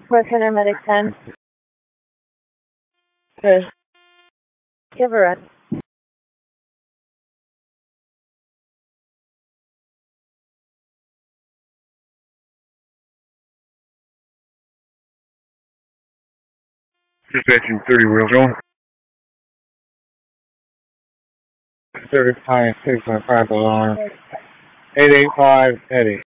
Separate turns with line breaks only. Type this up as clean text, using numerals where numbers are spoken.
For Center Medic 10. Good. Give her a.
Dispatching 30 Wheels on. 35 6.5 alarm. 885 Eddie.